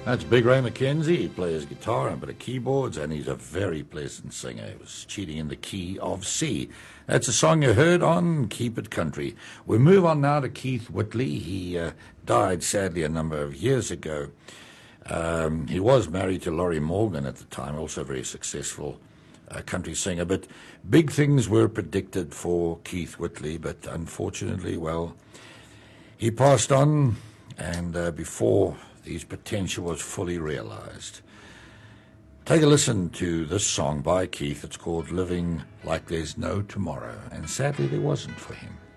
That's Big Ray McKenzie. He plays guitar and a bit of keyboards, and he's a very pleasant singer. He was cheating in the key of C. That's a song you heard on Keep It Country. We move on now to Keith Whitley. He died, sadly, a number of years ago. He was married to Laurie Morgan at the time, also a very successful country singer. But big things were predicted for Keith Whitley, but unfortunately, well, he passed on, and before his potential was fully realized. Take a listen to this song by Keith. It's called Living Like There's No Tomorrow, and sadly there wasn't for him.